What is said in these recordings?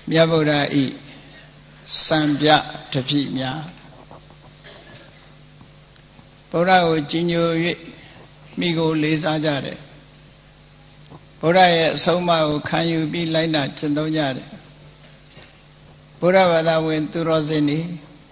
မြတ်ဗုဒ္ဓဤစံပြတပိများဗုဒ္ဓကိုကြီးညို၍မိကိုလေးစားကြတယ်ဗုဒ္ဓရဲ့အဆုံးအမကိုခံယူပြီးလိုက်နာကျင့်သုံးကြတယ်ဗုဒ္ဓဘာသာဝင်သူတော်စင်တွေ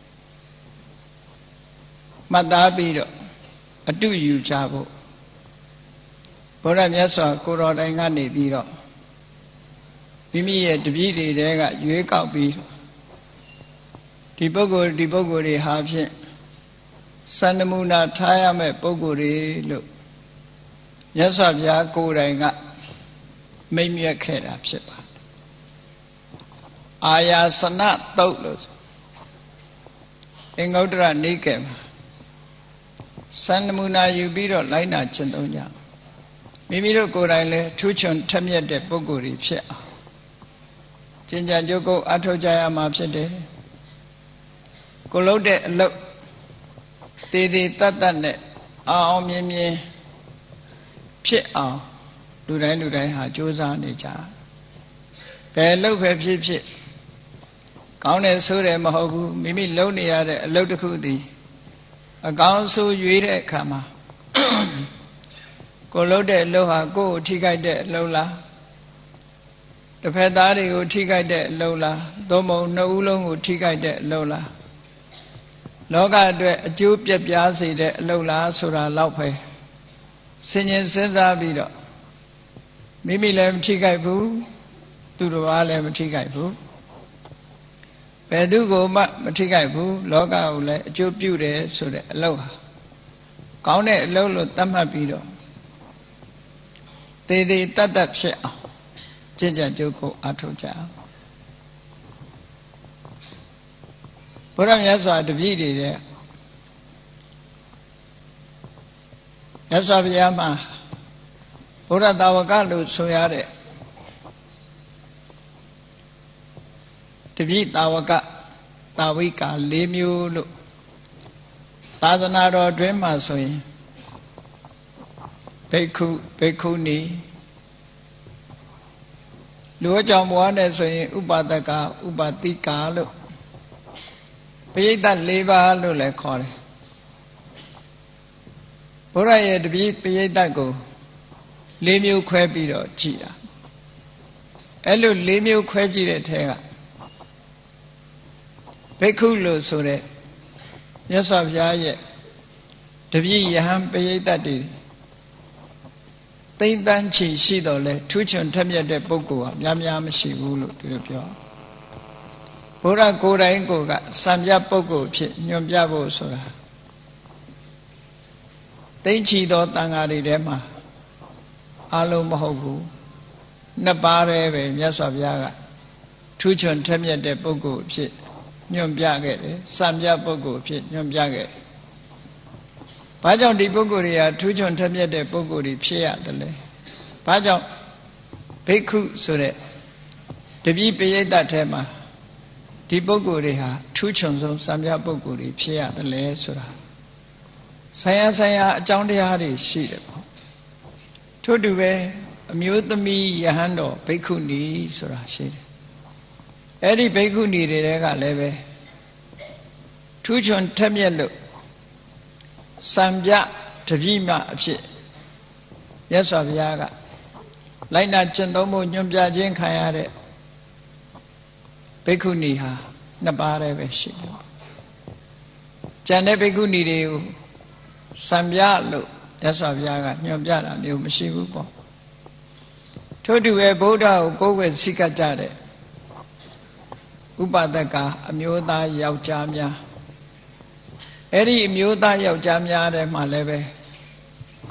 မှတ်သားပြီးတော့အတုယူကြဖို့ဗုဒ္ဓမြတ်စွာကိုယ်တော်တိုင်ကနေပြီးတော့မိမိရဲ့တပည့်တွေတဲကရွေးကောက်ပြီးဒီပုဂ္ဂိုလ်တွေဟာဖြင့်စံနမူနာထားရမယ့်ပုဂ္ဂိုလ်တွေလို့မြတ်စွာဘုရားကိုယ်တိုင်ကမိန့်မြတ်ခဲ့တာဖြစ်ပါတယ်အာယာစနသုတ်လို့အင်္ဂုတ္တရနိကေမှာစံနမူနာယူပြီးတော့လိုက်နာကျင့်သုံးကြမိမိတို့ကိုယ်တိုင်လည်းထူးချွန်ထက်မြက်တဲ့ပုဂ္ဂိုလ်တွေဖြစ်အောင်ကျင့်ကြံကြိုးကုပ်အထောက်ကြရမှာဖြစ်တယ်ကိုလုပ်တဲ့အလုပ်တည်တည်တတ်တတ်နဲ့အောင်မြင်မြင်ဖြစ်အောင်လူတိုင်းဟာကြိုးစားနေကြဘယ်လုပ်ပဲဖြစ်ဖြစ်ကောင်းတယ်ဆိုတယ်မဟုတ်ဘူးမိမိလုပ်နေရတဲ့အလုပ်တစ်ခုတည်းအကောင်းဆိုရွေးတဲ့အခါမှာကိုလုပ်တဲ့အလုပ်ဟာကိုယ်ကိုထိခိုက်တဲ့အလုပ်လားတစ်ဖက်သားတွေကိုထိခိုက်တဲ့အလုပ်လားသို့မဟုတ်နှစ်ဦးလုံးကိုထိခိုက်တဲ့အလုပ်လားလောကအတွက်အကျိုးပြက်ပြားစေတဲ့အလုပ်လားဆိုတာတော့ပဲဆင်ញင်စဉ်းစားပြီးတော့မိမိလည်းမထိခိုက်ဘူးသူတော်ဘာလည်းမထိခိုက်ဘူးဘယ်သူကိုမှမထိခိုက်ဘူးလောကကိုလည်းအကျိုးပြုတယ်ဆိုတဲ့အလုပ်ဟာကောင်းတဲ့အလုပ်လို့သတ်မှတ်ပြီးတော့တည်တည်တတ်တတ်ဖြစ်အောင်ကျင့်ကြံကြိုးကိုအားထုတ်ကြအောင်ဘုရားမြတ်စွာတပည့်တွေတဲ့မြတ်စွာဘုရားမှာဘုရားတာဝကလို့ဆိုရတဲ့တပည့်တာဝကတာဝိကာ၄မျိုးလို့သာသနာတော်အတွင်းမှာဆိုရင်ဘိက္ခုဘိက္ခုနီလူအကြောင်းဘဝနဲ့ဆိုရင်ဥပါဒကဥပါတိကာလို့ပရိသတ်၄ပါးလို့လည်းခေါ်တယ်ဘုရားရဲ့တပည့်ပရိသတ်ကို၄မျိုးခွဲပြီးတော့ကြည်တာအဲ့လို၄မျိုးခွဲကြည့်တဲ့ထဲကဘိက္ခုလို့ဆိုတဲ့မြတ်စွာဘုရားရဲ့တပည့်ယဟန်ပရိသတ်တွေသိမ့်တန်းချီရှိတော့လဲထူးချွန်ထက်မြက်တဲ့ပုဂ္ဂိုလ်ဟာများမရှိဘူးလို့ဒီလိုပြောဘုရားကိုယ်တိုင်ကိုကစံပြပုဂ္ဂိုလ်ဖြစ်ညွှန်ပြဖို့ဆိုတာသိမ့်ချီသောတန်ဃာတွေထဲမှာအလုံးမဟုတ်ဘူးနှစ်ပါးတည်းပဲမြတ်စွာဘုရားကထူးချွန်ထက်မြက်တဲ့ပုဂ္ဂိုလ်ဖြစ်ညွှန်ပြခဲ့တယ်စံပြပုဂ္ဂိုလ်ဖြစ်ညွှန်ပြခဲ့တယ်ဘာကြောင့်ဒီပုဂ္ဂိုလ်တွေဟာထူးချွန်ထက်မြက်တဲ့ပုဂ္ဂိုလ်တွေဖြစ်ရတယ်လဲဘာကြောင့်ဘိက္ခုဆိုတဲ့တပည့်ပရိသတ်ထဲမှာဒီပုဂ္ဂိုလ်တွေဟာထူးချွန်ဆုံးစံပြပုဂ္ဂိုလ်တွေဖြစ်ရတယ်လဲဆိုတာဆိုင်ရာအကြောင်းတရားတွေရှိတယ်ပေါ့ထို့တူပဲအမျိုးသမီးယဟန်တော်ဘိက္ခုနီဆိုတာရှိတယ်အဲ့ဒီဘိက္ခုနီတွေကလည်းပဲထူးချွန်ထက်မြက်လို့စံပြတပည့်မအဖြစ်မြတ်စွာဘုရားကလိုက်နာကျင့်သုံးဖို့ညွှန်ပြခြင်းခံရတဲ့ဘိက္ခုနီဟာနှစ်ပါးတည်းပဲရှိတယ်ကျန်တဲ့ဘိက္ခုနီတွေကိုစံပြလို့မြတ်စွာဘုရားကညွှန်ပြတာမျိုးမရှိဘူးပေါ့ထို့တူပဲဗုဒ္ဓကိုကိုယ်ွယ်စိတ်ကကြတဲ့ဥပဒကအမျိုးသားယောက်ျားများအဲ့ဒီအမျိုးသားယောက်ျားများထဲမှာလည်းပဲ